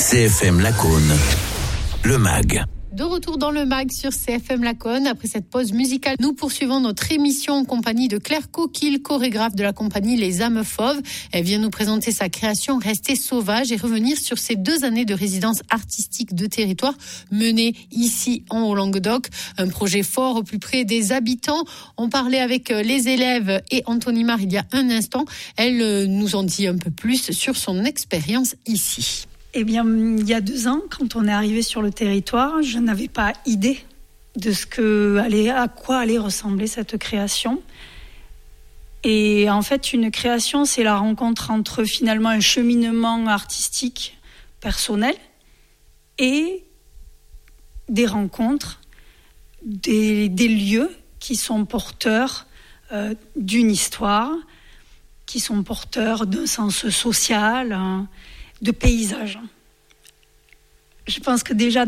CFM Lacaune, le MAG. De retour dans le MAG sur CFM Lacaune. Après cette pause musicale, nous poursuivons notre émission en compagnie de Claire Coquille, chorégraphe de la compagnie Les Âmes Fauves. Elle vient nous présenter sa création Rester sauvage et revenir sur ses 2 années de résidence artistique de territoire menée ici en Haut-Languedoc. Un projet fort au plus près des habitants. On parlait avec les élèves et Anthony Marr il y a un instant. Elle nous en dit un peu plus sur son expérience ici. Eh bien, il y a 2 ans, quand on est arrivé sur le territoire, je n'avais pas idée de à quoi allait ressembler cette création. Et en fait, une création, c'est la rencontre entre finalement un cheminement artistique personnel et des rencontres, des lieux qui sont porteurs d'une histoire, qui sont porteurs d'un sens social, de paysage. Je pense que déjà